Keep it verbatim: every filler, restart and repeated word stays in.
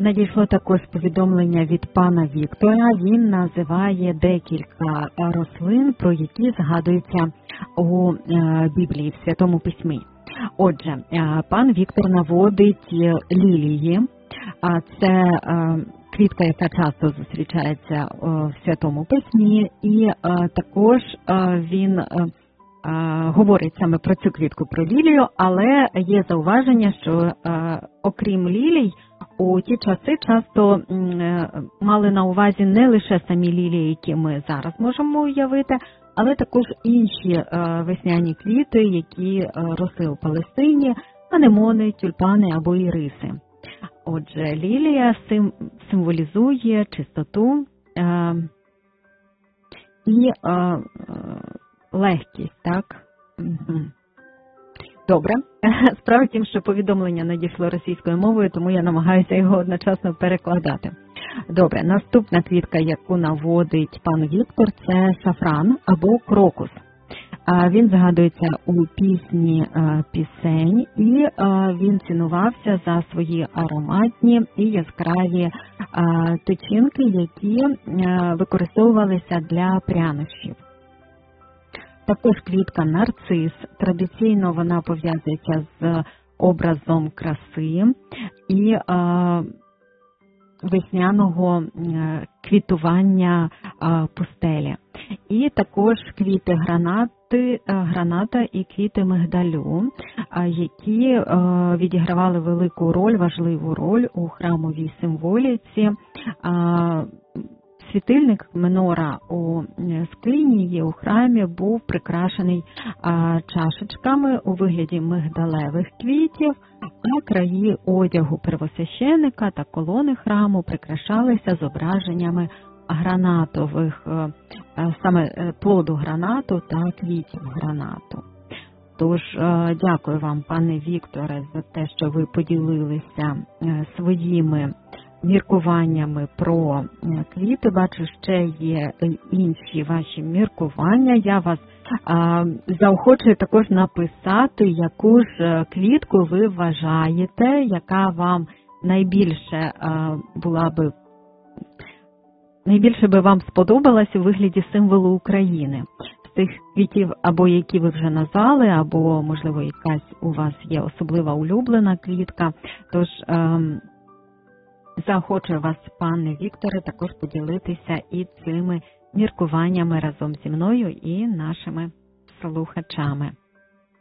надійшло також повідомлення від пана Віктора. Він називає декілька рослин, про які згадуються у Біблії, в Святому Письмі. Отже, пан Віктор наводить лілії. Це квітка, яка часто зустрічається в Святому Письмі, і також він говорить саме про цю квітку, про лілію, але є зауваження, що окрім лілій, у ті часи часто мали на увазі не лише самі лілії, які ми зараз можемо уявити, але також інші весняні квіти, які росли у Палестині, анемони, тюльпани або іриси. Отже, лілія символізує чистоту і легкість, так? Добре. Справа в тім, що повідомлення надійшло російською мовою, тому я намагаюся його одночасно перекладати. Добре, наступна квітка, яку наводить пан Віктор, це шафран або крокус. Він згадується у пісні пісень, і він цінувався за свої ароматні і яскраві тичинки, які використовувалися для прянощів. Також квітка нарцис. Традиційно вона пов'язується з образом краси і е, весняного квітування е, пустелі. І також квіти гранати, граната і квіти мигдалю, е, які е, відігравали велику роль, важливу роль у храмовій символіці. Е, Світильник менора у скині у храмі був прикрашений чашечками у вигляді мигдалевих квітів, а краї одягу первосвященика та колони храму прикрашалися зображеннями гранатових, саме плоду гранату та квітів гранату. Тож, дякую вам, пане Вікторе, за те, що ви поділилися своїми міркуваннями про квіти. Бачу, ще є інші ваші міркування. Я вас а, заохочую також написати, яку ж квітку ви вважаєте, яка вам найбільше а, була би, найбільше би вам сподобалась у вигляді символу України. З тих квітів, або які ви вже назвали, або, можливо, якась у вас є особлива улюблена квітка. Тож, а, заохочую вас, пане Вікторе, також поділитися і цими міркуваннями разом зі мною і нашими слухачами.